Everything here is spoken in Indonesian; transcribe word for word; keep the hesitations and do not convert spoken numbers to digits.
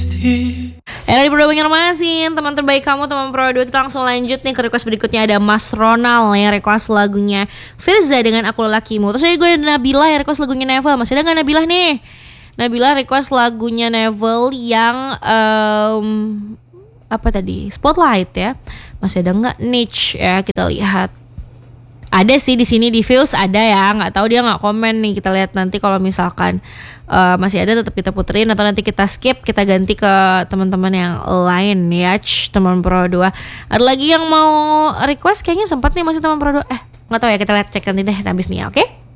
Era di Pro Banjarmasin, teman terbaik kamu, teman Pro dua. Kita langsung lanjut nih ke request berikutnya. Ada Mas Ronald yang request lagunya Firza dengan Aku Lelakimu. Terus ada gue ada Nabila yang request lagunya Neville. Masih ada gak Nabila nih? Nabila request lagunya Neville yang um, apa tadi? Spotlight ya. Masih ada nggak Niche ya? Kita lihat. Ada sih di sini di views ada ya, nggak tahu dia nggak komen nih. Kita lihat nanti kalau misalkan uh, masih ada tetap kita puterin atau nanti kita skip, kita ganti ke teman-teman yang lain ya, Ch, teman Pro dua. Ada lagi yang mau request kayaknya sempat nih masih teman Pro dua. Eh nggak tahu ya, kita lihat cek nanti deh habis nih ya, oke? Okay?